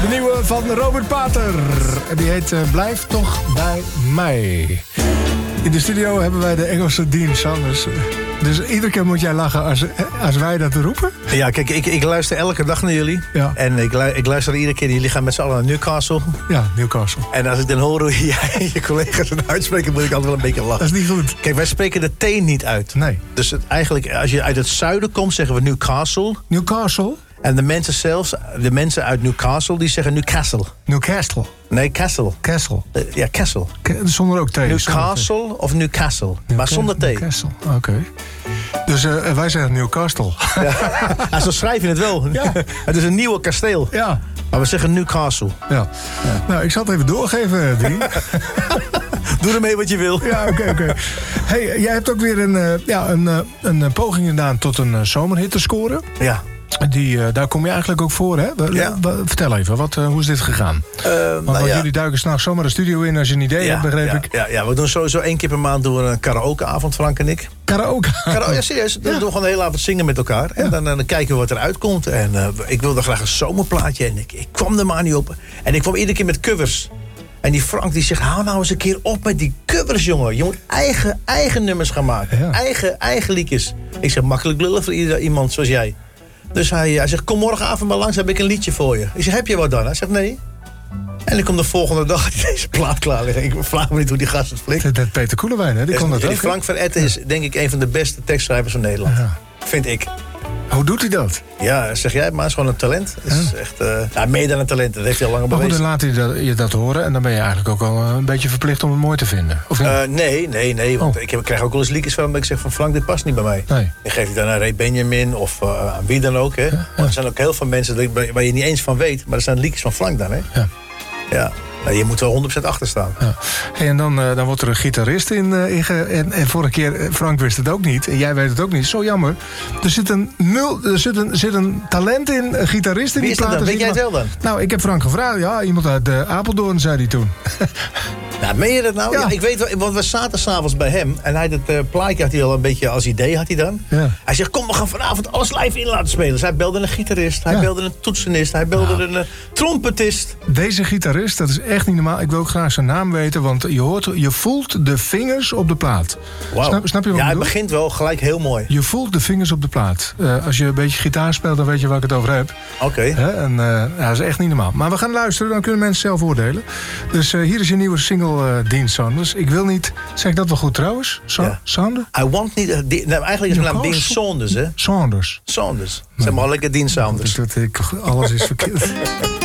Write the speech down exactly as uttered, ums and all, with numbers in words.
nieuwe van Robert Pater. En die heet uh, Blijf toch bij mij. In de studio hebben wij de Engelse Dean Sanders. Dus iedere keer moet jij lachen als, als wij dat roepen. Ja, kijk, ik, ik luister elke dag naar jullie. Ja. En ik, ik luister iedere keer. Jullie gaan met z'n allen naar Newcastle. Ja, Newcastle. En als ik dan hoor hoe jij en je collega's het uitspreken, moet ik altijd wel een beetje lachen. Dat is niet goed. Kijk, wij spreken de T niet uit. Nee. Dus het, eigenlijk, als je uit het zuiden komt, zeggen we Newcastle. Newcastle? En de mensen zelfs, de mensen uit Newcastle, die zeggen Newcastle. Newcastle? Nee, Castle. Castle. Uh, ja, Castle. K- zonder ook T. Newcastle of Newcastle. New maar zonder T. Newcastle, oké. Okay. Dus uh, wij zeggen Newcastle. Ja. Ja, zo schrijf je het wel. Ja. Het is een nieuwe kasteel. Ja. Maar we zeggen Newcastle. Ja. Ja. Nou, ik zal het even doorgeven, Dien. Doe ermee wat je wil. Ja, oké, okay, oké. Okay. Hey, jij hebt ook weer een, uh, ja, een, uh, een poging gedaan tot een uh, zomerhit te scoren. Ja. Die, uh, daar kom je eigenlijk ook voor, hè? Ja. Vertel even, wat, uh, hoe is dit gegaan? Uh, want nou ja. Jullie duiken s'nachts zomaar de studio in als je een idee ja, hebt, begreep ja, ik. Ja, ja, we doen sowieso één keer per maand door een karaokeavond, Frank en ik. Karaoke? Karaoke, ja, serieus. Dan ja. doen we gewoon de hele avond zingen met elkaar. En ja. dan, dan kijken we wat eruit komt. En uh, ik wilde graag een zomerplaatje. En ik, ik kwam er maar niet op. En ik kwam iedere keer met covers. En die Frank die zegt, hou nou eens een keer op met die covers, jongen. Je moet eigen, eigen nummers gaan maken. Ja. Eigen, eigen liedjes. Ik zeg, makkelijk lullen voor ieder, iemand zoals jij. Dus hij, hij zegt, kom morgenavond maar langs, heb ik een liedje voor je. Ik zeg, heb je wat dan? Hij zegt, nee. En ik kom de volgende dag deze plaat klaar liggen. Ik vraag me niet hoe die gast het flikt. Dat Peter Koelewijn, hè? Die kon dat ook. Frank van Etten is denk ik een van de beste tekstschrijvers van Nederland. Ja. Vind ik. Hoe doet hij dat? Ja, zeg jij het maar, is gewoon een talent. Het is ja. echt, uh, ja, meer dan een talent, dat heeft hij al lang bewezen. Maar goed, dan laat hij dat, je dat horen en dan ben je eigenlijk ook al een beetje verplicht om het mooi te vinden. Of uh, nee, nee, nee, want oh. ik, heb, ik krijg ook wel eens liedjes van hem dat ik zeg van Frank, dit past niet bij mij. Nee. Ik geef je dan aan Ray Benjamin of uh, aan wie dan ook. Hè. Ja, ja. Maar er zijn ook heel veel mensen waar je niet eens van weet, maar er zijn liedjes van Frank dan. Hè. Ja. Ja. Nou, je moet er honderd procent achter staan. Ja. Hey, en dan, uh, dan wordt er een gitarist in. Uh, in ge- en, en vorige keer, Frank wist het ook niet. En jij weet het ook niet. Zo jammer. Er zit een, mul- er zit een, zit een talent in, een gitarist in Wie die is dat dan? Weet jij het wel dan? Nou, ik heb Frank gevraagd. Ja, iemand uit uh, Apeldoorn, zei hij toen. Nou, meen je dat nou? Ja. Ja, ik weet wel, want we zaten s'avonds bij hem. En hij het uh, plaatje had hij al een beetje als idee, had hij dan. Ja. Hij zegt, kom, we gaan vanavond alles live in laten spelen. Dus hij belde een gitarist, hij ja. belde een toetsenist, hij belde ja. een uh, trompetist. Deze gitarist, dat is echt niet normaal. Ik wil ook graag zijn naam weten, want je hoort, je voelt de vingers op de plaat. Wow. Snap, snap je wat ja, ik het bedoel? begint wel gelijk heel mooi. Je voelt de vingers op de plaat. Uh, als je een beetje gitaar speelt, dan weet je waar ik het over heb. Oké. Okay. En uh, ja, dat is echt niet normaal. Maar we gaan luisteren, dan kunnen mensen zelf oordelen. Dus uh, hier is je nieuwe single, uh, Dean Sanders. Ik wil niet... Zeg ik dat wel goed trouwens? Sa- ja. Sander? I want niet... Uh, die, nou, eigenlijk is mijn naam Dean Saunders, hè? Saunders. Saunders. Zeg maar lekker Dean Saunders. Dat, dat, ik, alles is verkeerd.